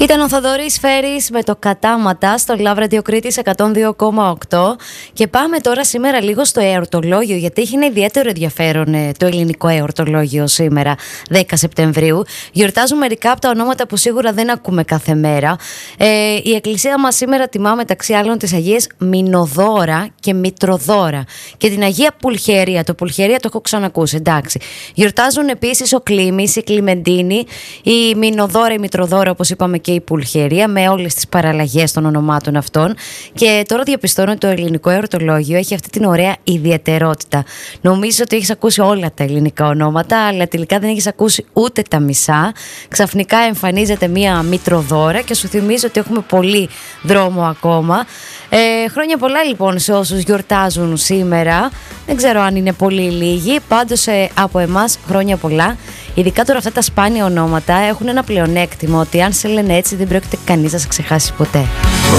Ήταν ο Θοδωρής Φέρης με το Κατάματα στο Love Radio Κρήτης 102,8 και πάμε τώρα σήμερα λίγο στο εορτολόγιο, γιατί έχει ένα ιδιαίτερο ενδιαφέρον το ελληνικό εορτολόγιο σήμερα 10 Σεπτεμβρίου. Γιορτάζουν μερικά από τα ονόματα που σίγουρα δεν ακούμε κάθε μέρα. Η εκκλησία μας σήμερα τιμά μεταξύ άλλων τις Αγίες Μηνοδώρα και Μητροδώρα και την Αγία Πουλχερία. Το Πουλχερία το έχω ξανακούσει, εντάξει. Γιορτάζουν επίσης ο Κλήμης, η Κλιμεντίνη, η Μηνοδώρα, η Μητροδώρα, όπως είπαμε, και η Πουλχερία, με όλες τις παραλλαγές των ονομάτων αυτών. Και τώρα διαπιστώνω ότι το ελληνικό εορτολόγιο έχει αυτή την ωραία ιδιαιτερότητα. Νομίζω ότι έχεις ακούσει όλα τα ελληνικά ονόματα, αλλά τελικά δεν έχεις ακούσει ούτε τα μισά. Ξαφνικά εμφανίζεται μία Μητροδώρα και σου θυμίζει ότι έχουμε πολύ δρόμο ακόμα. Χρόνια πολλά λοιπόν σε όσους γιορτάζουν σήμερα. Δεν ξέρω αν είναι πολύ λίγοι, πάντως από εμάς χρόνια πολλά. Ειδικά τώρα αυτά τα σπάνια ονόματα έχουν ένα πλεονέκτημα, ότι αν σε λένε έτσι δεν πρόκειται κανείς να σε ξεχάσει ποτέ.